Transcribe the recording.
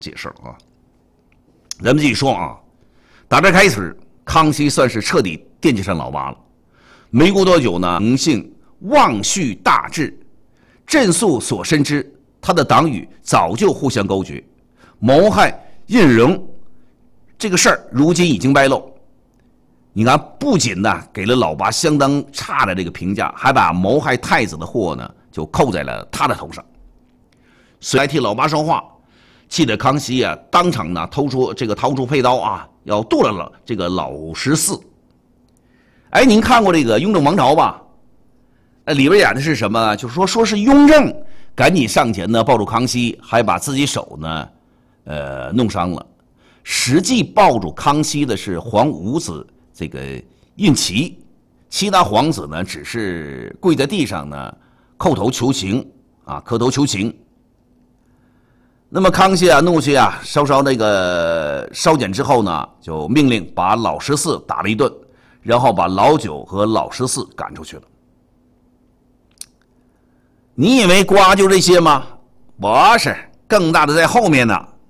解释了啊。咱们继续说啊，打这开始，康熙算是彻底惦记上老妈了。没过多久呢，诚信妄续大治，朕素所深知，他的党羽早就互相勾结，谋害胤禛这个事儿，如今已经败露。你看，不仅呢给了老八相当差的这个评价，还把谋害太子的祸呢就扣在了他的头上。谁来替老八说话？气得康熙啊，当场呢掏出佩刀啊，要剁了这个老14。哎，您看过这个《雍正王朝》吧？里边演的是什么？就是说是雍正赶紧上前呢，抱住康熙，还把自己手呢，弄伤了。实际抱住康熙的是皇五子这个胤禗，其他皇子呢只是跪在地上呢，叩头求情啊，磕头求情。那么康熙啊，怒气啊稍稍那个稍减之后呢，就命令把老14打了一顿，然后把老9和老14赶出去了。你以为瓜就这些吗？不是，更大的在后面呢。